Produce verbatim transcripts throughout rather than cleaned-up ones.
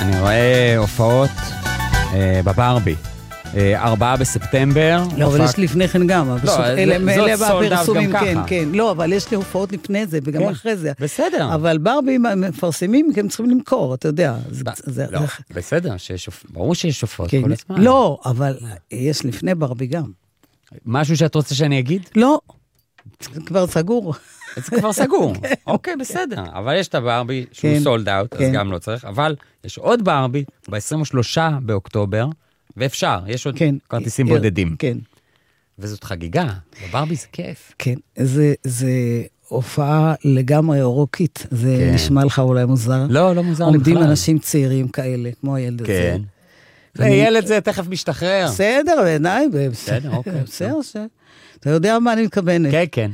אני רואה הופעות אה, בברבי. ארבעה בספטמבר. לא, אבל יש לפני כן גם. לא, זאת סולד אאוט גם ככה. כן, כן. לא, אבל יש לי הופעות לפני זה, וגם אחרי זה. בסדר. אבל ברבי מפרסמים, כי הם צריכים למכור, אתה יודע. לא, בסדר, ברור שיש הופעות כל הזמן. לא, אבל יש לפני ברבי גם. משהו שאת רוצה שאני אגיד? לא, זה כבר סגור. זה כבר סגור. אוקיי, בסדר. אבל יש את הברבי שהוא סולד אאוט, אז גם לא צריך. אבל יש עוד ברבי, ב-עשרים ושלושה באוקטובר, ואפשר, יש עוד כרטיסים בודדים. כן. וזאת חגיגה, בברבי זה כיף. כן, זה הופעה לגמרי רוקית, זה נשמע לך אולי מוזר. לא, לא מוזר. עומדים אנשים צעירים כאלה, כמו הילד הזה. כן. הילד זה תכף משתחרר. בסדר, בעיניי. בסדר, אוקיי. בסדר, אתה יודע מה אני מתכוונת. כן, כן.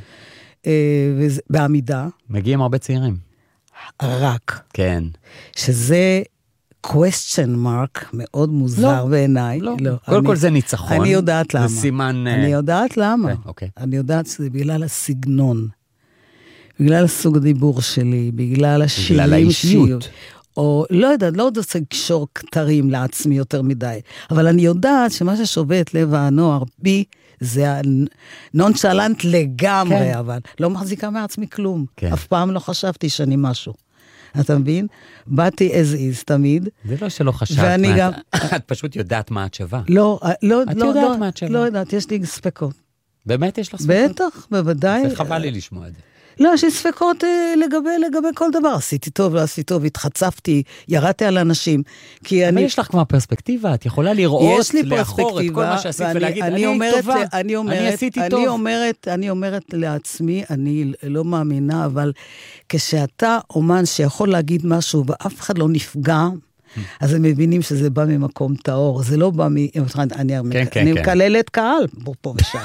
בעמידה. מגיעים הרבה צעירים. רק. כן. שזה question mark מאוד מוזר בעיניי. לא, לא. קודם כל זה ניצחון. אני יודעת למה. זה סימן... אני יודעת למה. אוקיי. אני יודעת שזה בגלל הסגנון. בגלל הסוג הדיבור שלי, בגלל השירים. בגלל האישיות. או לא יודעת, לא רוצה לקשור כתרים לעצמי יותר מדי. אבל אני יודעת שמה ששובת לב הנוער בי, זה נונשלנט לגמרי, כן. אבל לא מחזיקה מעצמי כלום. כן. אף פעם לא חשבתי שאני משהו. אתה מבין? באתי as is תמיד. זה לא שלא חשבת, מה, גם... את פשוט יודעת מה את שווה. לא, לא, את לא, יודעת לא, מה את שווה. לא יודעת, יש לי ספקות. באמת יש לך ספקות? בטח, בוודאי. זה חבל לי לשמוע את זה. לא, יש לי ספקות אה, לגבי, לגבי כל דבר. עשיתי טוב, לא עשיתי טוב, התחצפתי, ירדתי על אנשים. כי אבל אני... יש לך כבר פרספקטיבה, את יכולה לראות יש לי לאחור את כל מה שעשית ואני, ולהגיד, אני, אני אומרת, טובה, אני, אומרת, אני עשיתי אני טוב. אומרת, אני אומרת לעצמי, אני לא מאמינה, אבל כשאתה אומן שיכול להגיד משהו ואף אחד לא נפגע, אז הם מבינים שזה בא ממקום טהור, זה לא בא מ... אני, כן, כן, אני כן. מקללת קהל, פה, פה ושם.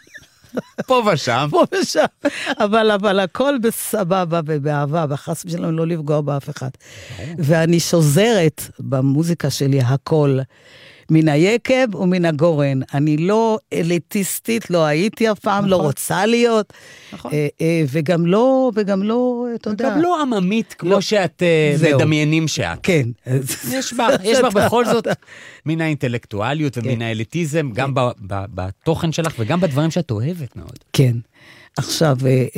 פה ושם. פה ושם. אבל, אבל הכל בסבבה ובאהבה, וחס ושלום לא לפגוע באף אחד. ואני שוזרת במוזיקה שלי הכל, מן היקב ומן הגורן. אני לא אליטיסטית, לא הייתי אף פעם, לא רוצה להיות. נכון. וגם לא, וגם לא, אתה יודע. וגם לא עממית, כמו שאת מדמיינים שאת. כן. יש בה בכל זאת מן האינטלקטואליות ומן האליטיזם, גם בתוכן שלך וגם בדברים שאת אוהבת מאוד. כן. עכשיו,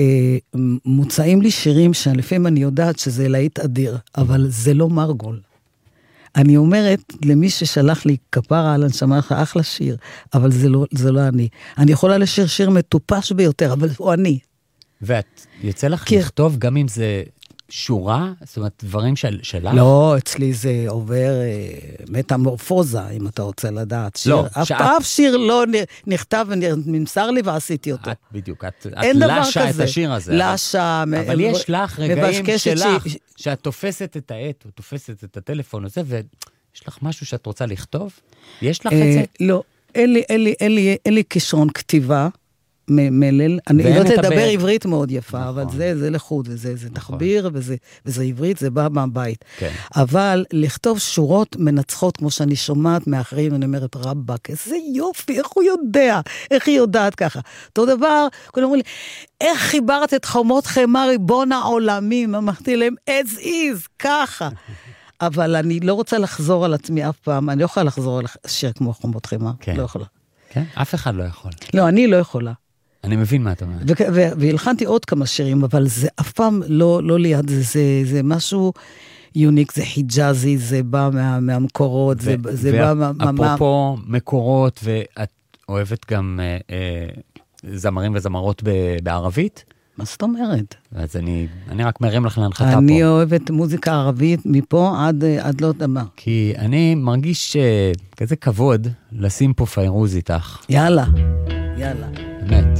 מוצאים לי שירים שלפעמים אני יודעת שזה להיט אדיר, אבל זה לא מרגול. אני אומרת למי ששלח לי כפרה על הנשמה לך, אחלה שיר, אבל זה לא, זה לא אני. אני יכולה לשיר שיר מטופש ביותר, אבל הוא אני. ואת יוצא לך כי... לכתוב גם אם זה שורה, זאת אומרת, דברים של, שלך? לא, אצלי זה עובר אה, מטמורפוזה, אם אתה רוצה לדעת. שיר, לא, אף, שאת... אף שיר לא נכתב ונמסר לי ועשיתי אותו. את בדיוק, את, את לשה את השיר הזה. לשה. אבל, אבל יש לך רגעים שלך, ש... שאת תופסת את העט, או תופסת את הטלפון הזה, ויש לך משהו שאת רוצה לכתוב? יש לך את זה? לא, אין לי, אין לי, אין לי, אין לי כישרון כתיבה, מלל, אני יודעת לדבר עברית מאוד יפה, אבל זה, זה לחוד, וזה, זה תחביר, וזה, וזה עברית, זה בא מהבית. אבל לכתוב שורות מנצחות, כמו שאני שומעת מאחרים, אני אומרת, רבק, איזה יופי, איך הוא יודע, איך היא יודעת ככה. אותו דבר, כולם אומרים לי, איך חיברת את חומות חמה ריבון העולמים? אמרתי להם, as is, ככה. אבל אני לא רוצה לחזור על עצמי אף פעם, אני לא יכולה לחזור על שיר כמו חומות חמה, לא יכולה. כן, אף אחד לא יכול. לא, אני לא יכולה. אני מבין מה אתה אומרת. והלחנתי עוד כמה שירים, אבל זה אף פעם לא, לא ליד, זה, זה, זה משהו יוניק, זה חיג'אזי, זה בא מה, מהמקורות, ו- זה, זה בא מה... אפרופו מה... מקורות, ואת אוהבת גם אה, אה, זמרים וזמרות ב- בערבית? מה זאת אומרת? אז אני, אני רק מרים לך להנחתה פה. אני אוהבת מוזיקה ערבית מפה עד, עד לא דמה. כי אני מרגיש אה, כזה כבוד לשים פה פיירוז איתך. יאללה, יאללה. באמת.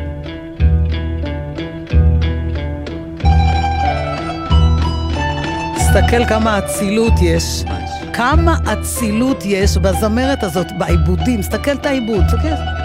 תסתכל כמה אצילות יש. כמה אצילות יש בזמרת הזאת, בעיבודים. תסתכל את העיבוד, תסתכל.